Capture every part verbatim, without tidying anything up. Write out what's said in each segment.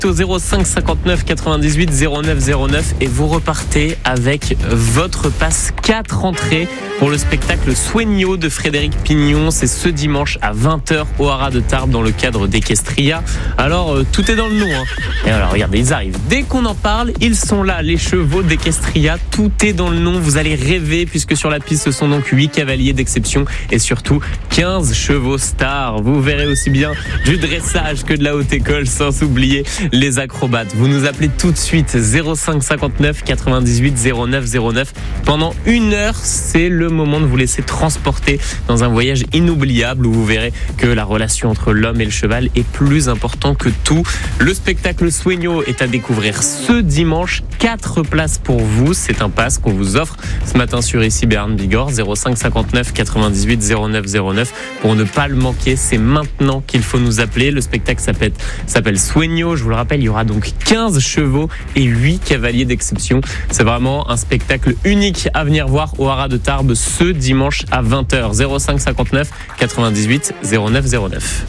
au zéro cinq cinquante-neuf quatre-vingt-dix-huit zéro neuf zéro neuf et vous repartez avec votre passe quatre entrées pour le spectacle Sueño de Frédéric Pignon. C'est ce dimanche à vingt heures au Haras de Tarbes dans le cadre d'Equestria. Alors euh, tout est dans le nom hein. Et alors regardez, ils arrivent. Dès qu'on en parle, ils sont là, les chevaux d'Equestria. Tout est dans le nom, vous allez rêver puisque sur la piste ce sont donc huit cavaliers d'exception et surtout quinze chevaux stars. Vous verrez aussi bien du dressage que de la haute école, sans oublier les acrobates. Vous nous appelez tout de suite zéro cinq cinquante-neuf quatre-vingt-dix-huit zéro neuf zéro neuf. Pendant une heure, c'est le moment de vous laisser transporter dans un voyage inoubliable où vous verrez que la relation entre l'homme et le cheval est plus important que tout. Le spectacle Sueño est à découvrir ce dimanche. Quatre places pour vous. C'est un pass qu'on vous offre ce matin sur ici Béarn Bigorre. zéro cinq cinquante-neuf quatre-vingt-dix-huit zéro neuf zéro neuf. Pour ne pas le manquer, c'est maintenant qu'il faut nous appeler. Le spectacle s'appelle, s'appelle Sueño. Je vous le rappelle, il y aura donc quinze chevaux et huit cavaliers d'exception. C'est vraiment un spectacle unique à venir voir au Haras de Tarbes ce dimanche à vingt heures. zéro cinq cinquante-neuf quatre-vingt-dix-huit zéro neuf zéro neuf.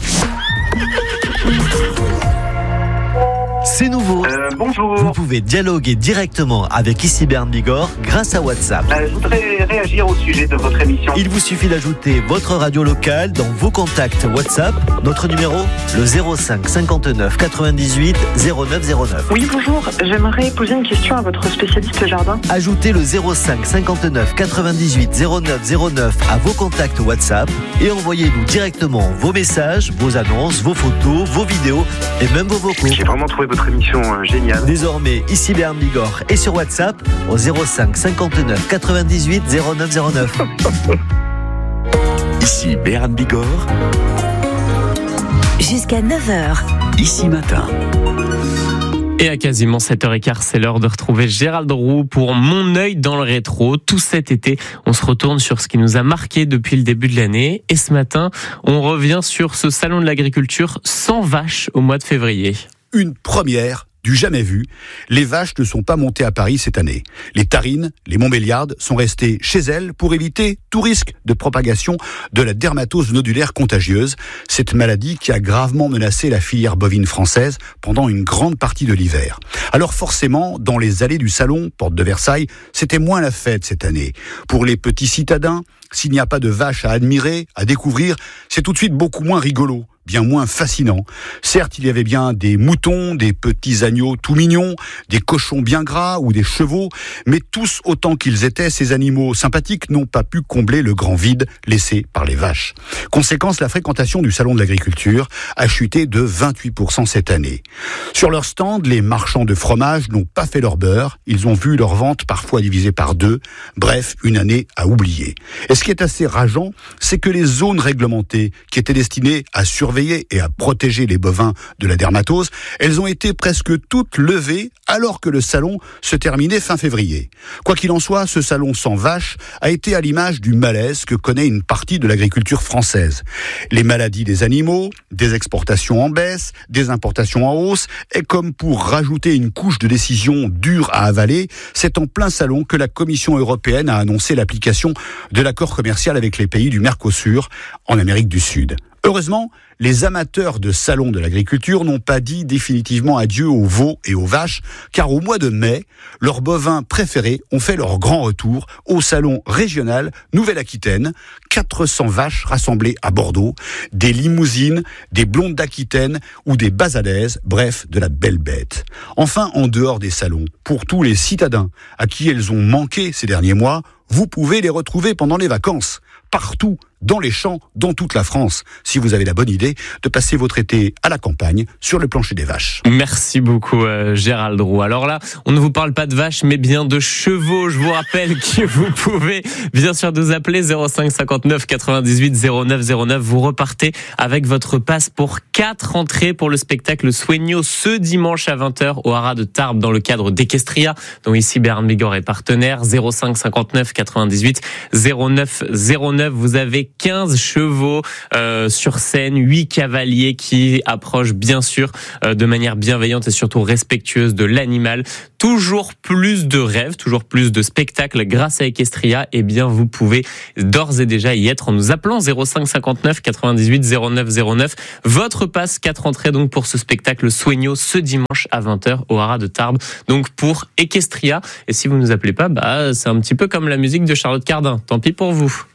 C'est nouveau. Euh, bonjour. Vous pouvez dialoguer directement avec Ici Béarn Bigorre grâce à WhatsApp. Euh, je voudrais réagir au sujet de votre émission. Il vous suffit d'ajouter votre radio locale dans vos contacts WhatsApp. Notre numéro, le zéro cinq cinquante-neuf quatre-vingt-dix-huit zéro neuf zéro neuf. Oui, bonjour. J'aimerais poser une question à votre spécialiste jardin. Ajoutez le zéro cinq cinquante-neuf quatre-vingt-dix-huit zéro neuf zéro neuf à vos contacts WhatsApp et envoyez-nous directement vos messages, vos annonces, vos photos, vos vidéos et même vos vocaux. J'ai vraiment trouvé votre émission euh, géniale. Désormais, ici Béarn Bigorre et sur WhatsApp au zéro cinq cinquante-neuf quatre-vingt-dix-huit zéro neuf zéro neuf. Ici Béarn Bigorre. Jusqu'à neuf heures. Ici Matin. Et à quasiment sept heures quinze, c'est l'heure de retrouver Gérald Roux pour Mon œil dans le rétro. Tout cet été, on se retourne sur ce qui nous a marqué depuis le début de l'année. Et ce matin, on revient sur ce salon de l'agriculture sans vaches au mois de février. Une première du jamais vu. Les vaches ne sont pas montées à Paris cette année. Les Tarines, les Montbéliardes sont restées chez elles pour éviter tout risque de propagation de la dermatose nodulaire contagieuse, cette maladie qui a gravement menacé la filière bovine française pendant une grande partie de l'hiver. Alors forcément, dans les allées du salon, porte de Versailles, c'était moins la fête cette année. Pour les petits citadins, s'il n'y a pas de vaches à admirer, à découvrir, c'est tout de suite beaucoup moins rigolo, bien moins fascinant. Certes, il y avait bien des moutons, des petits agneaux tout mignons, des cochons bien gras ou des chevaux, mais tous autant qu'ils étaient, ces animaux sympathiques n'ont pas pu combler le grand vide laissé par les vaches. Conséquence, la fréquentation du salon de l'agriculture a chuté de vingt-huit pour cent cette année. Sur leur stand, les marchands de fromage n'ont pas fait leur beurre, ils ont vu leur vente parfois divisée par deux, bref, une année à oublier. Et ce qui est assez rageant, c'est que les zones réglementées, qui étaient destinées à surveiller et à protéger les bovins de la dermatose, elles ont été presque toutes levées alors que le salon se terminait fin février. Quoi qu'il en soit, ce salon sans vaches a été à l'image du malaise que connaît une partie de l'agriculture française. Les maladies des animaux, des exportations en baisse, des importations en hausse, et comme pour rajouter une couche de décisions dures à avaler, c'est en plein salon que la Commission européenne a annoncé l'application de l'accord commercial avec les pays du Mercosur en Amérique du Sud. Heureusement, les amateurs de salon de l'agriculture n'ont pas dit définitivement adieu aux veaux et aux vaches, car au mois de mai, leurs bovins préférés ont fait leur grand retour au salon régional Nouvelle-Aquitaine. quatre cents vaches rassemblées à Bordeaux, des limousines, des blondes d'Aquitaine ou des basadaises, bref, de la belle bête. Enfin, en dehors des salons, pour tous les citadins à qui elles ont manqué ces derniers mois, vous pouvez les retrouver pendant les vacances, partout, dans les champs, dans toute la France, si vous avez la bonne idée de passer votre été à la campagne, sur le plancher des vaches. Merci beaucoup euh, Gérald Roux. Alors là, on ne vous parle pas de vaches, mais bien de chevaux. Je vous rappelle que vous pouvez bien sûr nous appeler zéro cinq cinquante-neuf quatre-vingt-dix-huit zéro neuf zéro neuf. Vous repartez avec votre passe pour quatre entrées pour le spectacle Sueño ce dimanche à vingt heures au Haras de Tarbes dans le cadre d'Equestria, dont ici Béarn Bigorre est partenaire. Zéro cinq cinquante-neuf quatre-vingt-dix-huit zéro neuf zéro neuf. Vous avez quinze chevaux euh, sur scène, huit cavaliers qui approchent bien sûr euh, de manière bienveillante et surtout respectueuse de l'animal. Toujours plus de rêves, toujours plus de spectacles grâce à Equestria. Eh bien, vous pouvez d'ores et déjà y être en nous appelant zéro cinq cinquante-neuf quatre-vingt-dix-huit zéro neuf zéro neuf. Votre passe quatre entrées donc pour ce spectacle Sueño ce dimanche à vingt heures au Haras de Tarbes. Donc pour Equestria. Et si vous ne nous appelez pas, bah c'est un petit peu comme la musique de Charlotte Cardin. Tant pis pour vous.